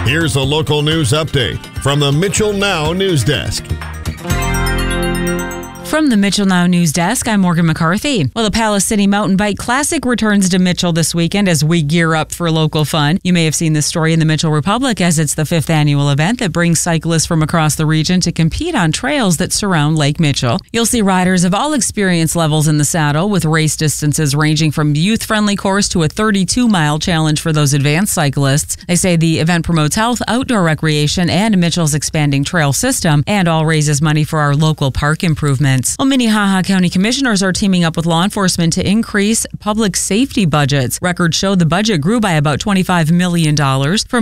Here's a local news update from the Mitchell Now News Desk. From the Mitchell Now News Desk, I'm Morgan McCarthy. Well, the Palace City Mountain Bike Classic returns to Mitchell this weekend as we gear up for local fun. You may have seen this story in the Mitchell Republic, as it's the 5th annual event that brings cyclists from across the region to compete on trails that surround Lake Mitchell. You'll see riders of all experience levels in the saddle, with race distances ranging from youth-friendly course to a 32-mile challenge for those advanced cyclists. They say the event promotes health, outdoor recreation, and Mitchell's expanding trail system, and all raises money for our local park improvements. Well, Minnehaha County commissioners are teaming up with law enforcement to increase public safety budgets. Records show the budget grew by about $25 million from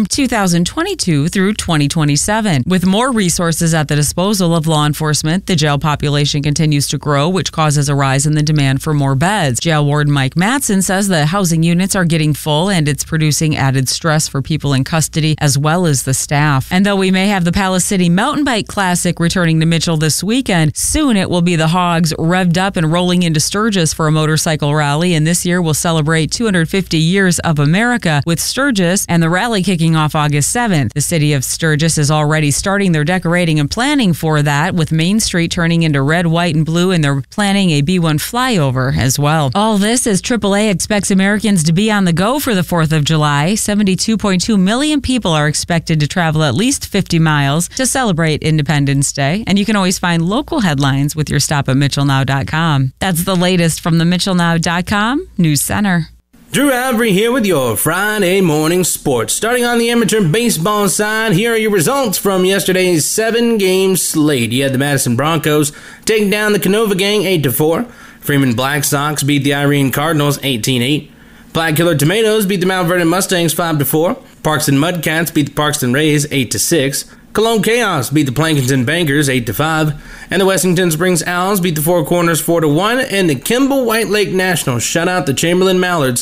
2022 through 2027. With more resources at the disposal of law enforcement, the jail population continues to grow, which causes a rise in the demand for more beds. Jail Warden Mike Matson says the housing units are getting full, and it's producing added stress for people in custody as well as the staff. And though we may have the Palace City Mountain Bike Classic returning to Mitchell this weekend, soon it will be the Hogs revved up and rolling into Sturgis for a motorcycle rally, and this year will celebrate 250 years of America with Sturgis and the rally kicking off August 7th. The city of Sturgis is already starting their decorating and planning for that, with Main Street turning into red, white, and blue, and they're planning a B1 flyover as well. All this as AAA expects Americans to be on the go for the 4th of July. 72.2 million people are expected to travel at least 50 miles to celebrate Independence Day, and you can always find local headlines with your stop at MitchellNow.com. That's the latest from the MitchellNow.com News Center. Drew Avery here with your Friday morning sports. Starting on the amateur baseball side, here are your results from yesterday's 7-game slate. You had the Madison Broncos taking down the Canova Gang 8-4. Freeman Black Sox beat the Irene Cardinals 18-8. Black Killer Tomatoes beat the Mount Vernon Mustangs 5-4. Parkston Mudcats beat the Parkston Rays 8-6. Cologne Chaos beat the Plankinton Bankers 8-5, and the Wessington Springs Owls beat the Four Corners 4-1, and the Kimball White Lake Nationals shut out the Chamberlain Mallards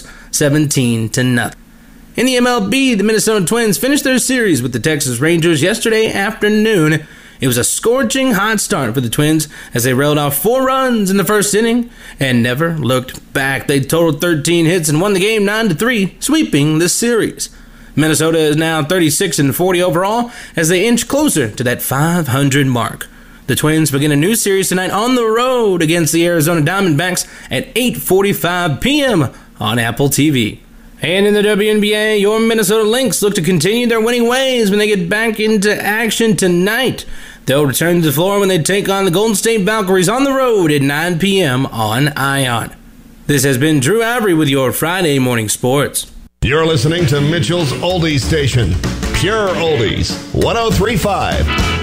17-0. In the MLB, the Minnesota Twins finished their series with the Texas Rangers yesterday afternoon. It was a scorching hot start for the Twins as they railed off 4 runs in the first inning and never looked back. They totaled 13 hits and won the game 9-3, sweeping the series. Minnesota is now 36-40 overall as they inch closer to that 500 mark. The Twins begin a new series tonight on the road against the Arizona Diamondbacks at 8:45 p.m. on Apple TV. And in the WNBA, your Minnesota Lynx look to continue their winning ways when they get back into action tonight. They'll return to the floor when they take on the Golden State Valkyries on the road at 9 p.m. on ION. This has been Drew Avery with your Friday morning sports. You're listening to Mitchell's Oldies Station, Pure Oldies, 103.5.